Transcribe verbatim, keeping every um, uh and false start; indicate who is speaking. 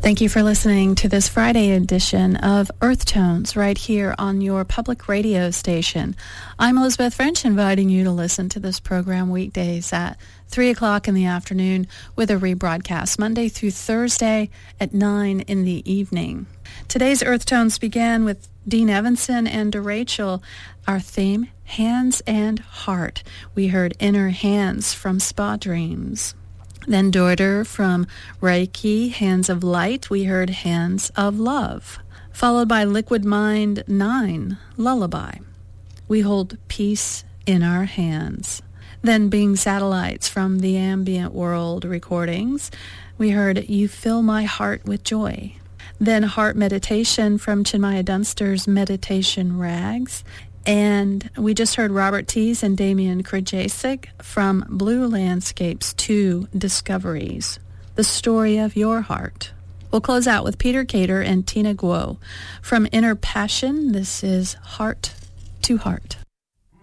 Speaker 1: Thank you for listening to this Friday edition of Earth Tones right here on your public radio station. I'm Elizabeth French, inviting you to listen to this program weekdays at three o'clock in the afternoon with a rebroadcast Monday through Thursday at nine in the evening. Today's Earth Tones began with Dean Evanson and Rachel. Our theme, Hands and Heart. We heard Inner Hands from Spa Dreams. Then Daughter from Reiki, Hands of Light, we heard Hands of Love. Followed by Liquid Mind nine, Lullaby. We hold peace in our hands. Then Being Satellites from the Ambient World recordings, we heard You Fill My Heart with Joy. Then Heart Meditation from Chinmaya Dunster's Meditation Rags. And we just heard Robert Tees and Damian Krajacek from Blue Landscapes two Discoveries, The Story of Your Heart. We'll close out with Peter Cater and Tina Guo from Inner Passion. This is Heart to Heart.